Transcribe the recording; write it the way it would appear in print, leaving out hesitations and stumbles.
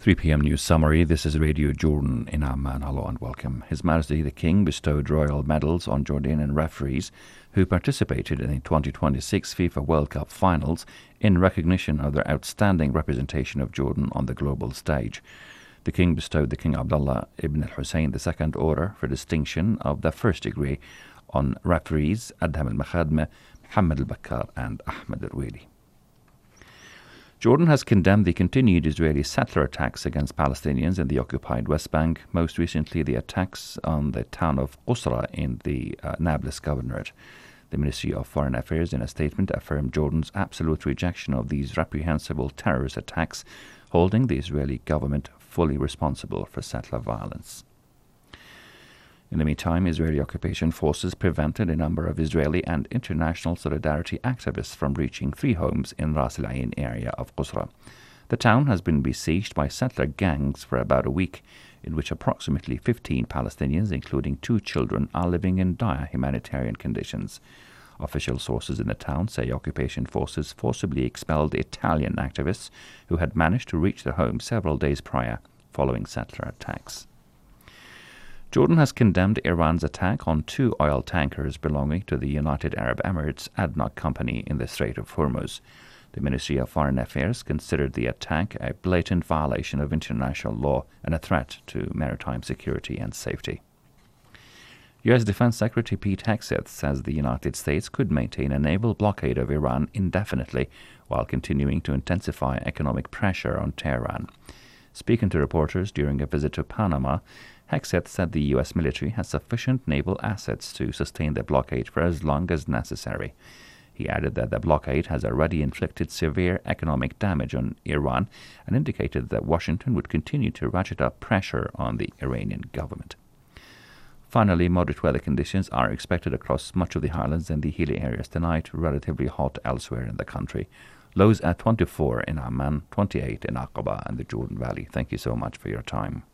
3 p.m. News Summary. This is Radio Jordan in Amman. Hello and welcome. His Majesty the King bestowed royal medals on Jordanian referees who participated in the 2026 FIFA World Cup finals in recognition of their outstanding representation of Jordan on the global stage. The King bestowed the King Abdullah ibn al-Hussein the Second Order for distinction of the first degree on referees Adham al-Makhadme, Mohammed al-Bakkar and Ahmed al-Wili. Jordan has condemned the continued Israeli settler attacks against Palestinians in the occupied West Bank, most recently the attacks on the town of Qusra in the Nablus Governorate. The Ministry of Foreign Affairs in a statement affirmed Jordan's absolute rejection of these reprehensible terrorist attacks, holding the Israeli government fully responsible for settler violence. In the meantime, Israeli occupation forces prevented a number of Israeli and international solidarity activists from reaching 3 homes in Ras Al Ain area of Qusra. The town has been besieged by settler gangs for about a week, in which approximately 15 Palestinians, including 2 children, are living in dire humanitarian conditions. Official sources in the town say occupation forces forcibly expelled Italian activists who had managed to reach their homes several days prior, following settler attacks. Jordan has condemned Iran's attack on 2 oil tankers belonging to the United Arab Emirates ADNOC company in the Strait of Hormuz. The Ministry of Foreign Affairs considered the attack a blatant violation of international law and a threat to maritime security and safety. U.S. Defense Secretary Pete Hegseth says the United States could maintain a naval blockade of Iran indefinitely while continuing to intensify economic pressure on Tehran. Speaking to reporters during a visit to Panama, Hegseth said the U.S. military has sufficient naval assets to sustain the blockade for as long as necessary. He added that the blockade has already inflicted severe economic damage on Iran and indicated that Washington would continue to ratchet up pressure on the Iranian government. Finally, moderate weather conditions are expected across much of the highlands and the hilly areas tonight, relatively hot elsewhere in the country. Lows at 24 in Amman, 28 in Aqaba and the Jordan Valley. Thank you so much for your time.